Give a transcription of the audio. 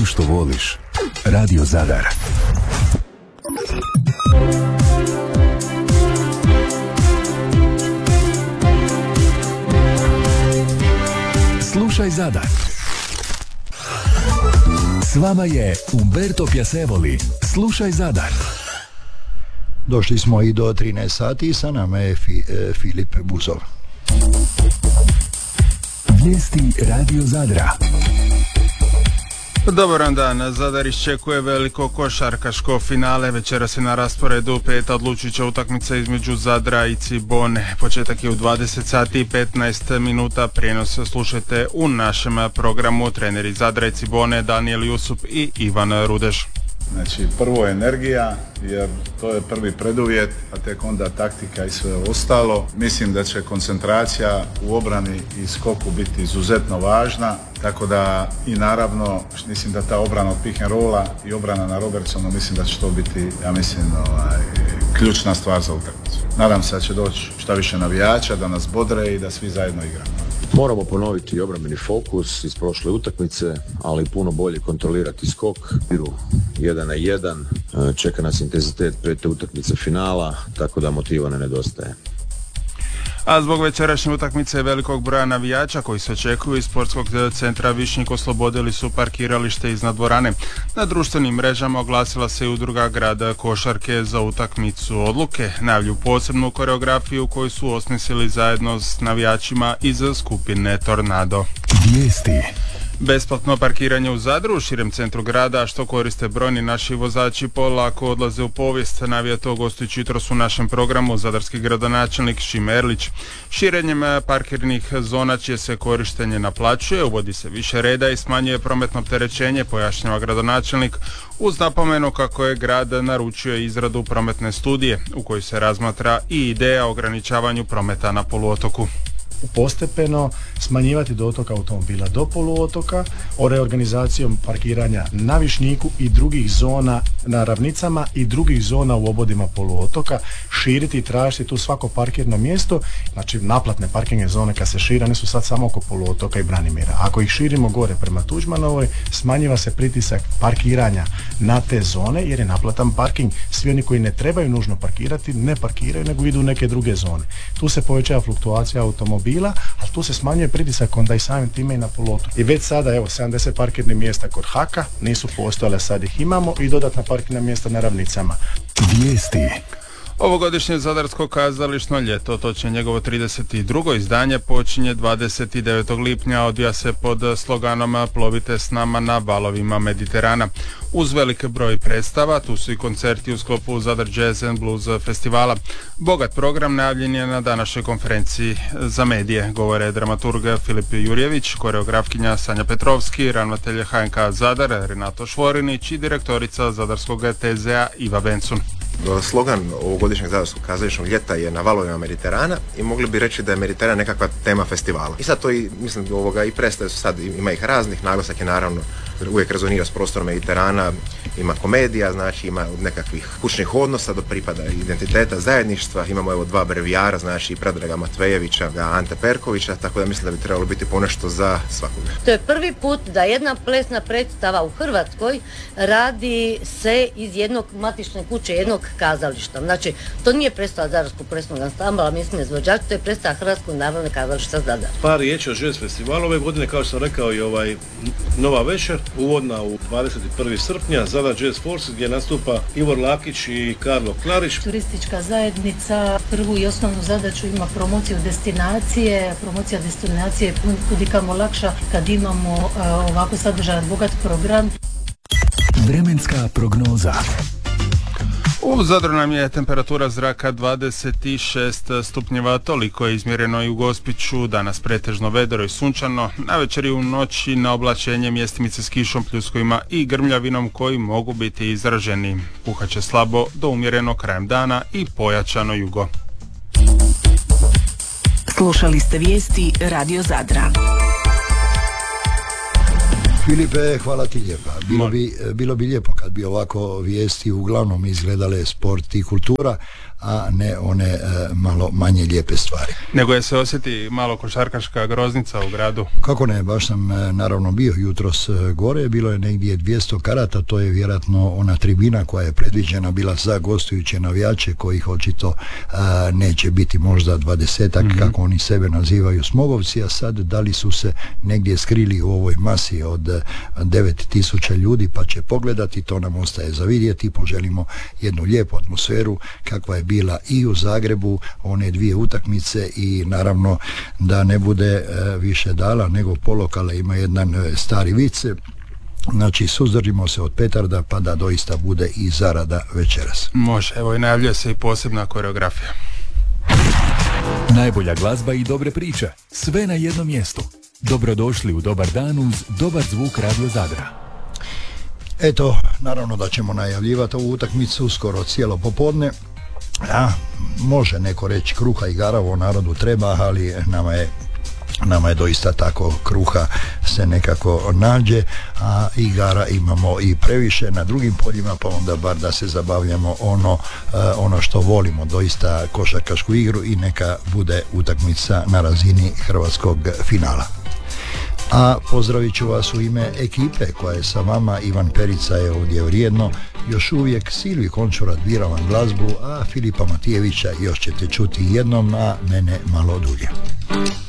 onim što voliš. Radio Zadar. Slušaj Zadar. S vama je Umberto Piacevoli. Slušaj Zadar. Došli smo i do 13 sati, sa nama je Filip Buzov. Vijesti Radio Zadra. Dobar dan, Zadar iščekuje veliko košarkaško finale. Večeras je na rasporedu 5. odlučujuća utakmica između Zadra i Cibone. Početak je u 20 sati i 15 minuta. Prijenos slušajte u našem programu. Treneri Zadra i Cibone Danijel Jusup i Ivan Rudež. Znači, prvo energija, jer to je prvi preduvjet, a tek onda taktika i sve ostalo. Mislim da će koncentracija u obrani i skoku biti izuzetno važna, tako da i naravno, mislim da ta obrana od pick and rolla i obrana na Robertsonu, mislim da će to biti, ja mislim, ključna stvar za utakmicu. Nadam se da će doći šta više navijača, da nas bodre i da svi zajedno igramo. Moramo ponoviti obrambeni fokus iz prošle utakmice, ali puno bolje kontrolirati skok. 1-1, čeka nas intenzitet pete utakmice finala, tako da motiva ne nedostaje. A zbog večerašnje utakmice velikog broja navijača koji se očekuju iz sportskog centra Višnjik oslobodili su parkiralište iznad dvorane. Na društvenim mrežama oglasila se i udruga Grada košarke za utakmicu. Odluke najavljuju posebnu koreografiju koju su osmislili zajedno s navijačima iz skupine Tornado. Vijesti. Besplatno parkiranje u Zadru, u širem centru grada, što koriste brojni naši vozači, polako odlaze u povijest. Navija to gostujući jutros u našem programu zadarski gradonačelnik Šime Erlić. Širenjem parkirnih zona čije se korištenje naplaćuje, uvodi se više reda i smanjuje prometno opterećenje, pojašnjava gradonačelnik, uz napomenu kako je grad naručio izradu prometne studije u kojoj se razmatra i ideja o ograničavanju prometa na poluotoku. Postepeno smanjivati dotok automobila do poluotoka, o reorganizacijom parkiranja na Višnjiku i drugih zona na ravnicama i drugih zona u obodima poluotoka, širiti i tražiti tu svako parkirno mjesto. Znači naplatne parkirne zone kad se šire, one su sad samo oko poluotoka i Branimira. Ako ih širimo gore prema Tuđmanovoj, smanjiva se pritisak parkiranja na te zone jer je naplatan parking. Svi oni koji ne trebaju nužno parkirati ne parkiraju nego idu u neke druge zone. Tu se povećava fluktuacija automobila, ali tu se smanjuje pritisak onda i samim time i na poluotoku. I već sada, evo, 70 parkirnih mjesta kod Haka nisu postojale, sad ih imamo, i dodatna parkirna mjesta na ravnicama. Vijesti. Ovogodišnje Zadarsko kazališno ljeto, točnije njegovo 32. izdanje, počinje 29. lipnja, odvija se pod sloganom Plovite s nama na valovima Mediterana. Uz velik broj predstava, tu su i koncerti u sklopu Zadar Jazz and Blues festivala. Bogat program najavljen je na današnjoj konferenciji za medije, govore dramaturg Filip Jurjević, koreografkinja Sanja Petrovski, ravnatelj HNK Zadar Renato Švorinić i direktorica Zadarskog TZ-a Iva Bencun. Slogan ovogodišnjeg Zadarskog kazališnog ljeta je na valovima Mediterana i mogli bi reći da je Mediteran nekakva tema festivala. I sad to i, mislim, i predstave su sad, ima ih raznih, naglasak je naravno uvijek rezonira s prostorom Mediterana, ima komedija, znači ima nekakvih kućnih odnosa do pripada identiteta, zajedništva, imamo evo dva brevijara, znači i Predraga Matvejevića, Ante Perkovića, tako da mislim da bi trebalo biti ponešto za svakoga. To je prvi put da jedna plesna predstava u Hrvatskoj radi se iz jednog matične kuće, jednog kazališta. Znači, to nije predstava Zadarskog plesnog ansambla, mislim izvođač, to je predstava Hrvatskog narodnog kazališta Zadar. Par riječi o Jazz festivalu ove godine, kao što sam rekao, i nova večer, uvodna u 21. srpnja, Zadar Jazz Force, gdje nastupa Ivor Lakić i Karlo Klarić. Turistička zajednica prvu i osnovnu zadaću ima promociju destinacije. Promocija destinacije je kudikamo lakša kad imamo ovako sadržajan bogat program. Vremenska prognoza. U Zadru nam je temperatura zraka 26 stupnjeva, toliko je izmjereno i u Gospiću, danas pretežno vedro i sunčano, navečer i u noći na oblačenje mjestimice s kišom, pljuskovima i grmljavinom koji mogu biti izraženi. Puhaće slabo do umjereno krajem dana i pojačano jugo. Slušali ste vijesti Radio Zadra. Filipe, hvala ti lijepa. Bilo bi lijepo kad bi ovako vijesti uglavnom izgledale sport i kultura, a ne one malo manje lijepe stvari. Nego je se osjeti malo košarkaška groznica u gradu? Kako ne, baš sam naravno bio jutros gore, bilo je negdje 200 karata, to je vjerojatno ona tribina koja je predviđena bila za gostujuće navijače kojih očito neće biti možda 20-ak, kako oni sebe nazivaju smogovci, a sad da li su se negdje skrili u ovoj masi od 9000 ljudi pa će pogledati, to nam ostaje za vidjeti. Poželimo jednu lijepu atmosferu kakva je bila i u Zagrebu, one 2 utakmice, i naravno da ne bude više dala nego polokala. Ima jedan stari vic, znači suzdržimo se od petarda pa da doista bude i zarada večeras. Može, evo i najavljuje se i posebna koreografija. Najbolja glazba i dobre priče, sve na jednom mjestu. Dobrodošli u Dobar dan uz dobar zvuk Radio Zadra. Eto, naravno da ćemo najavljivati ovu utakmicu skoro cijelo popodne. Može neko reći kruha i igara u narodu treba, ali nama je doista tako, kruha se nekako nađe, a igara imamo i previše na drugim poljima, pa onda bar da se zabavljamo ono što volimo, doista košarkašku igru, i neka bude utakmica na razini hrvatskog finala. A pozdravit ću vas u ime ekipe koja je sa vama. Ivan Perica je ovdje vrijedno, još uvijek Silvi Končurat bira vam glazbu, a Filipa Matijevića još ćete čuti jednom, a mene malo dulje.